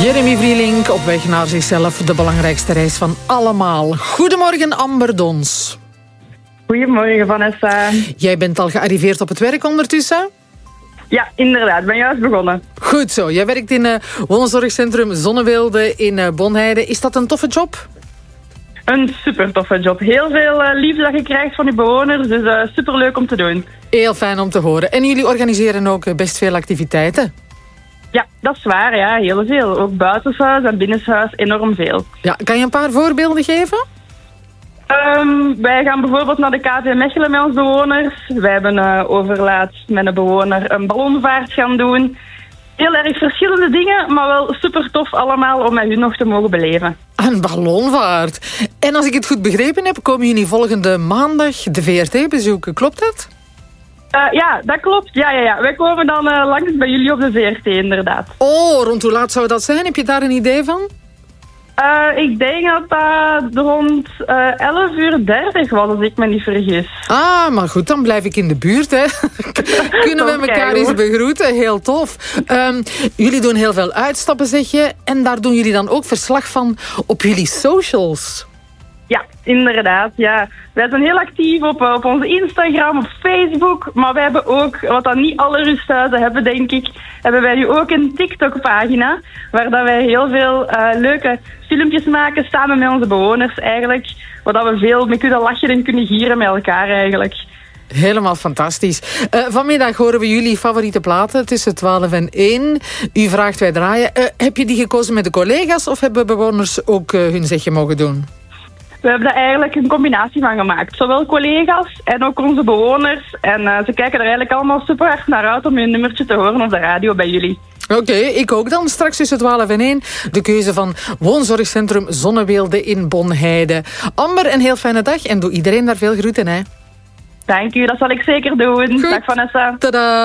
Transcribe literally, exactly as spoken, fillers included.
Jeremy Vrielink op weg naar zichzelf, de belangrijkste reis van allemaal. Goedemorgen, Amber Dons. Goedemorgen, Vanessa. Jij bent al gearriveerd op het werk ondertussen? Ja, inderdaad. Ik ben juist begonnen. Goed zo. Jij werkt in uh, woonzorgcentrum Zonneweelde in uh, Bonheide. Is dat een toffe job? Een super toffe job. Heel veel uh, liefde dat je krijgt van je bewoners. Dus uh, super leuk om te doen. Heel fijn om te horen. En jullie organiseren ook uh, best veel activiteiten? Ja, dat is waar. Ja, heel veel. Ook buitenshuis en binnenshuis enorm veel. Ja, kan je een paar voorbeelden geven? Um, wij gaan bijvoorbeeld naar de K V Mechelen met onze bewoners. Wij hebben uh, overlaatst met een bewoner een ballonvaart gaan doen. Heel erg verschillende dingen, maar wel super tof allemaal om met u nog te mogen beleven. Een ballonvaart. En als ik het goed begrepen heb, komen jullie volgende maandag de V R T bezoeken. Klopt dat? Uh, ja, dat klopt. Ja, ja, ja. Wij komen dan uh, langs bij jullie op de V R T, inderdaad. Oh, rond hoe laat zou dat zijn? Heb je daar een idee van? Uh, ik denk dat dat rond uh, elf uur dertig was, als ik me niet vergis. Ah, maar goed, dan blijf ik in de buurt, hè. Kunnen we elkaar eens begroeten? Heel tof. Um, jullie doen heel veel uitstappen, zeg je. En daar doen jullie dan ook verslag van op jullie socials. Ja, inderdaad. Ja. Wij zijn heel actief op, op onze Instagram, op Facebook. Maar wij hebben ook, wat dan niet alle rusthuizen hebben, denk ik, hebben wij nu ook een TikTok-pagina. Waar dat wij heel veel uh, leuke filmpjes maken, samen met onze bewoners eigenlijk. Waar dat we veel mee kunnen lachen en kunnen gieren met elkaar eigenlijk. Helemaal fantastisch. Uh, vanmiddag horen we jullie favoriete platen tussen twaalf en één. U vraagt, wij draaien. Uh, heb je die gekozen met de collega's of hebben bewoners ook uh, hun zegje mogen doen? We hebben daar eigenlijk een combinatie van gemaakt. Zowel collega's en ook onze bewoners. En uh, ze kijken er eigenlijk allemaal super hard naar uit om hun nummertje te horen op de radio bij jullie. Oké, okay, ik ook dan. Straks tussen twaalf en één. De keuze van woonzorgcentrum Zonneweelde in Bonheide. Amber, een heel fijne dag en doe iedereen daar veel groeten, hè. Dank u, dat zal ik zeker doen. Goed. Dag Vanessa. Tada.